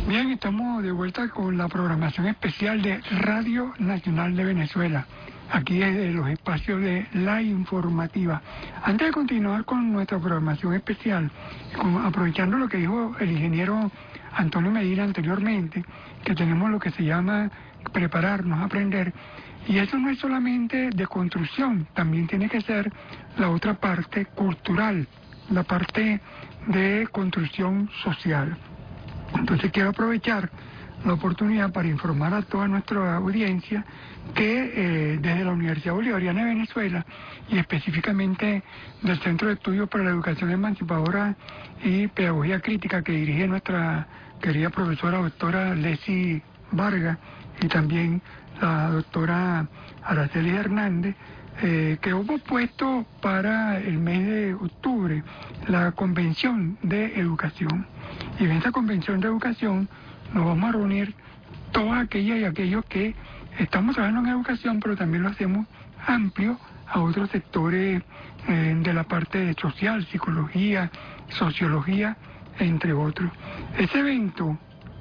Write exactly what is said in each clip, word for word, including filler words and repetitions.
Bien, estamos de vuelta con la programación especial de Radio Nacional de Venezuela, aquí desde los espacios de La Informativa. Antes de continuar con nuestra programación especial, con, aprovechando lo que dijo el ingeniero Antonio Medina anteriormente, que tenemos lo que se llama prepararnos, aprender, y eso no es solamente de construcción, también tiene que ser la otra parte cultural, la parte de construcción social. Entonces quiero aprovechar la oportunidad para informar a toda nuestra audiencia que eh, desde la Universidad Bolivariana de Venezuela y específicamente del Centro de Estudios para la Educación Emancipadora y Pedagogía Crítica que dirige nuestra querida profesora doctora Leslie Vargas y también la doctora Araceli Hernández, Eh, que hemos puesto para el mes de octubre la Convención de Educación. Y en esta Convención de Educación nos vamos a reunir todas aquellas y aquellos que estamos trabajando en educación, pero también lo hacemos amplio a otros sectores eh, de la parte social, psicología, sociología, entre otros. Ese evento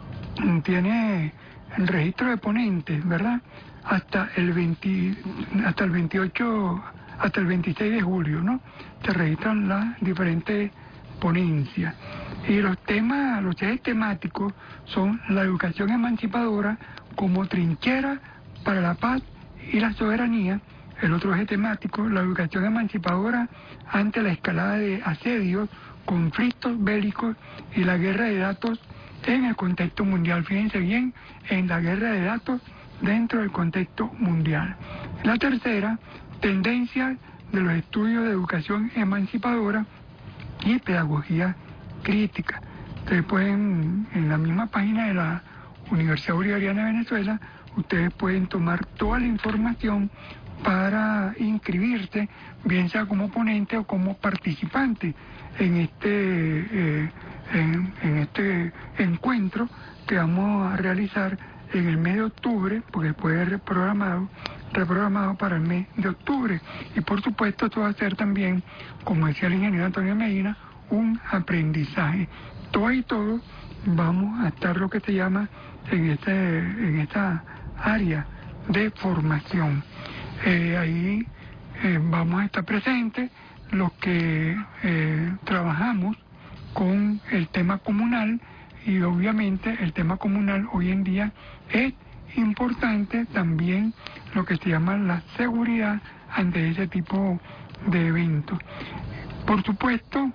tiene el registro de ponentes, ¿verdad? Hasta el veinte, hasta el veintiocho, hasta el veintiséis de julio, ¿no? Se registran las diferentes ponencias. Y los temas, los ejes temáticos son la educación emancipadora como trinchera para la paz y la soberanía. El otro eje temático, la educación emancipadora ante la escalada de asedios, conflictos bélicos y la guerra de datos en el contexto mundial. Fíjense bien, en la guerra de datos dentro del contexto mundial. La tercera, tendencias de los estudios de educación emancipadora y pedagogía crítica. Ustedes pueden, en la misma página de la Universidad Bolivariana de Venezuela, ustedes pueden tomar toda la información para inscribirse, bien sea como ponente o como participante en este, eh, en, en este encuentro que vamos a realizar en el mes de octubre, porque puede ser reprogramado, reprogramado para el mes de octubre. Y por supuesto esto va a ser también, como decía el ingeniero Antonio Medina, un aprendizaje. Todo y todo vamos a estar lo que se llama en, este, en esta área de formación. Eh, ahí eh, vamos a estar presentes los que eh, trabajamos con el tema comunal, y obviamente el tema comunal hoy en día es importante también lo que se llama la seguridad ante ese tipo de eventos. Por supuesto,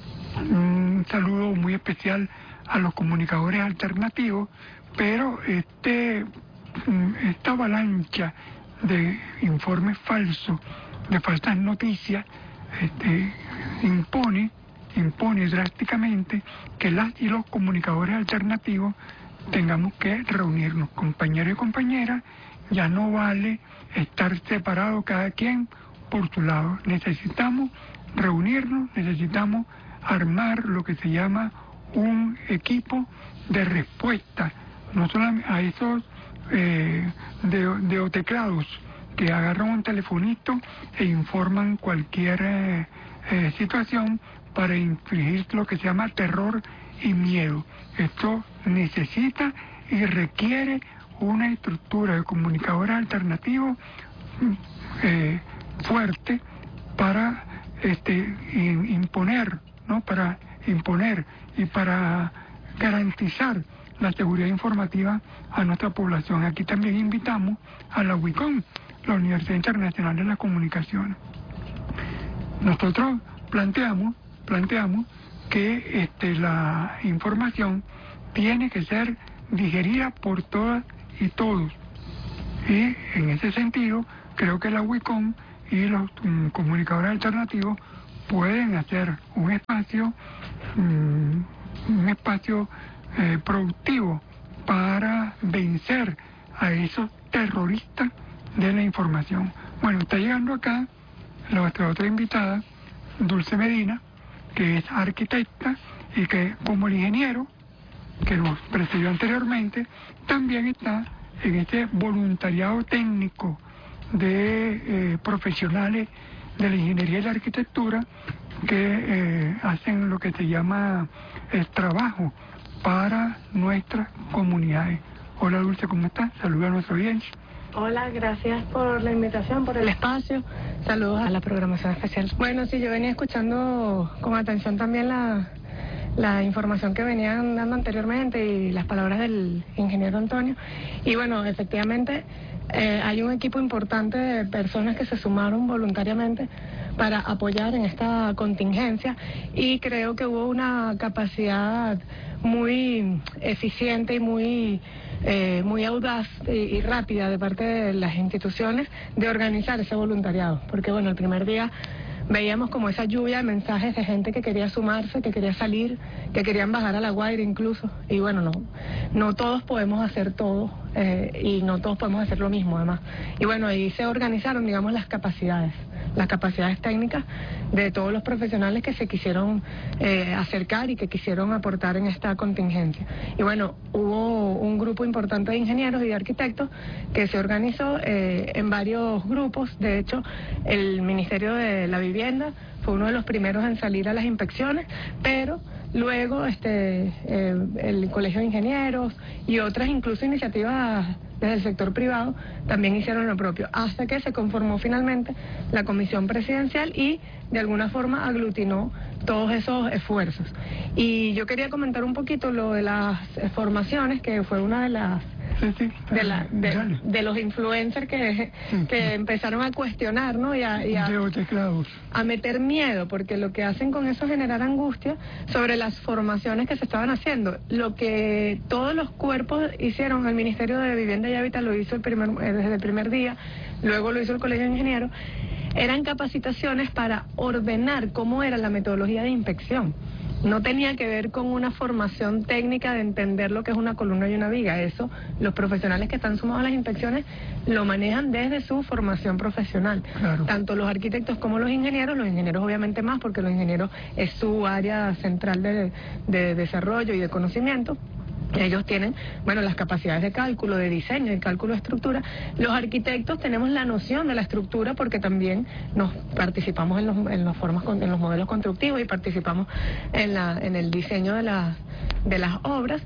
un saludo muy especial a los comunicadores alternativos, pero este esta avalancha de informes falsos, de falsas noticias, este, impone impone drásticamente que las y los comunicadores alternativos tengamos que reunirnos, compañeros y compañeras. Ya no vale estar separados cada quien por su lado. Necesitamos reunirnos, necesitamos armar lo que se llama un equipo de respuesta, no solamente a esos eh, de, de teclados que agarran un telefonito e informan cualquier eh, eh, situación para infligir lo que se llama terror y miedo. Esto necesita y requiere una estructura de comunicadores alternativos eh, fuerte para este, imponer, ¿no? Para imponer y para garantizar la seguridad informativa a nuestra población. Aquí también invitamos a la UICOM, la Universidad Internacional de las Comunicaciones. Nosotros planteamos planteamos que este, la información tiene que ser digerida por todas y todos. Y en ese sentido, creo que la UICOM y los um, comunicadores alternativos pueden hacer un espacio, um, un espacio eh, productivo para vencer a esos terroristas de la información. Bueno, está llegando acá nuestra otra invitada, Dulce Medina, que es arquitecta y que, como el ingeniero que nos precedió anteriormente, también está en este voluntariado técnico de eh, profesionales de la ingeniería y la arquitectura que eh, hacen lo que se llama el trabajo para nuestras comunidades. Hola Dulce, ¿cómo estás? Saluda a nuestra audiencia. Hola, gracias por la invitación, por el espacio. Saludos a la programación especial. Bueno, sí, yo venía escuchando con atención también la, la información que venían dando anteriormente y las palabras del ingeniero Antonio. Y bueno, efectivamente eh, hay un equipo importante de personas que se sumaron voluntariamente para apoyar en esta contingencia y creo que hubo una capacidad muy eficiente y muy eh, muy audaz y, y rápida de parte de las instituciones de organizar ese voluntariado, porque bueno, el primer día veíamos como esa lluvia de mensajes de gente que quería sumarse, que quería salir, que querían bajar a La Guaira incluso, y bueno, no, no todos podemos hacer todo, eh, y no todos podemos hacer lo mismo además. Y bueno, ahí se organizaron, digamos, las capacidades, las capacidades técnicas de todos los profesionales que se quisieron eh, acercar y que quisieron aportar en esta contingencia. Y bueno, hubo un grupo importante de ingenieros y de arquitectos que se organizó eh, en varios grupos. De hecho, el Ministerio de la Vivienda fue uno de los primeros en salir a las inspecciones, pero luego este eh, el Colegio de Ingenieros y otras incluso iniciativas desde el sector privado también hicieron lo propio, hasta que se conformó finalmente la comisión presidencial y de alguna forma aglutinó todos esos esfuerzos. Y yo quería comentar un poquito lo de las formaciones, que fue una de las Sí, sí. de, la, de, de los influencers que, que empezaron a cuestionar, ¿no? Y, a, y a, a meter miedo, porque lo que hacen con eso es generar angustia sobre las formaciones que se estaban haciendo. Lo que todos los cuerpos hicieron, el Ministerio de Vivienda y Hábitat lo hizo el primer, desde el primer día, luego lo hizo el Colegio de Ingenieros, eran capacitaciones para ordenar cómo era la metodología de inspección. No tenía que ver con una formación técnica de entender lo que es una columna y una viga. Eso, los profesionales que están sumados a las inspecciones lo manejan desde su formación profesional. Claro. Tanto los arquitectos como los ingenieros, los ingenieros obviamente más, porque los ingenieros es su área central de, de desarrollo y de conocimiento. Ellos tienen, bueno, las capacidades de cálculo, de diseño, de cálculo de estructura. Los arquitectos tenemos la noción de la estructura porque también nos participamos en los, en los formas, en los modelos constructivos y participamos en la, en el diseño de las, de las obras.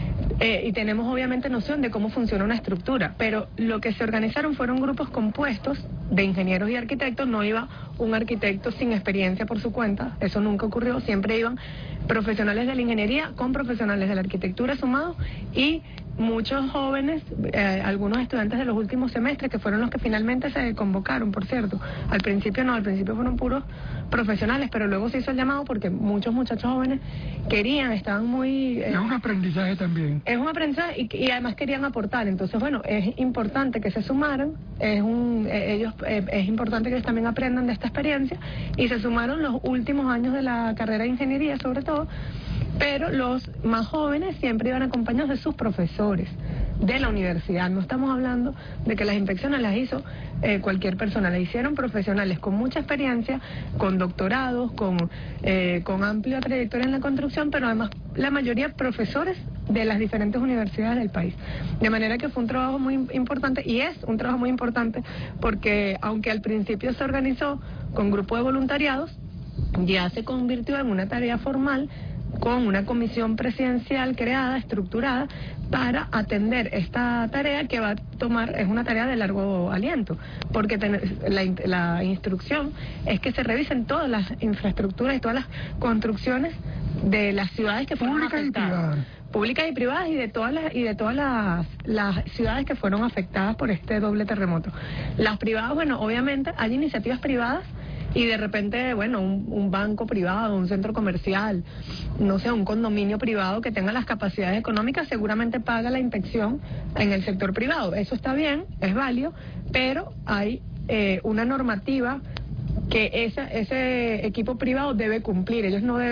Eh, y tenemos obviamente noción de cómo funciona una estructura, pero lo que se organizaron fueron grupos compuestos de ingenieros y arquitectos. No iba un arquitecto sin experiencia por su cuenta, eso nunca ocurrió, siempre iban profesionales de la ingeniería con profesionales de la arquitectura sumados y muchos jóvenes, eh, algunos estudiantes de los últimos semestres, que fueron los que finalmente se convocaron, por cierto. Al principio no, al principio fueron puros profesionales, pero luego se hizo el llamado porque muchos muchachos jóvenes querían, estaban muy... Eh, es un aprendizaje también. Es un aprendizaje y, y además querían aportar. Entonces, bueno, es importante que se sumaran, es un eh, ellos eh, es importante que ellos también aprendan de esta experiencia y se sumaron los últimos años de la carrera de ingeniería, sobre todo, pero los más jóvenes siempre iban acompañados de sus profesores de la universidad. No estamos hablando de que las inspecciones las hizo eh, cualquier persona, las hicieron profesionales con mucha experiencia, con doctorados, con, eh, con amplia trayectoria en la construcción, pero además la mayoría profesores de las diferentes universidades del país. De manera que fue un trabajo muy importante y es un trabajo muy importante porque aunque al principio se organizó con grupo de voluntariados, ya se convirtió en una tarea formal con una comisión presidencial creada, estructurada, para atender esta tarea que va a tomar, es una tarea de largo aliento, porque ten, la, la instrucción es que se revisen todas las infraestructuras y todas las construcciones de las ciudades que fueron públicas afectadas. Y privadas. Públicas y privadas y de todas las y de todas las, las ciudades que fueron afectadas por este doble terremoto. Las privadas, bueno, obviamente hay iniciativas privadas y de repente, bueno, un, un banco privado, un centro comercial, no sé, un condominio privado que tenga las capacidades económicas, seguramente paga la inspección en el sector privado. Eso está bien, es válido, pero hay eh, una normativa que esa, ese equipo privado debe cumplir. Ellos no deben